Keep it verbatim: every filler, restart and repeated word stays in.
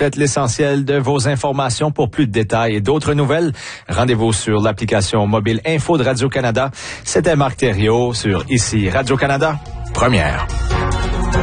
complète l'essentiel de vos informations. Pour plus de détails et d'autres nouvelles, rendez-vous sur l'application mobile Info de Radio-Canada. C'était Marc Thériault sur Ici Radio-Canada, première.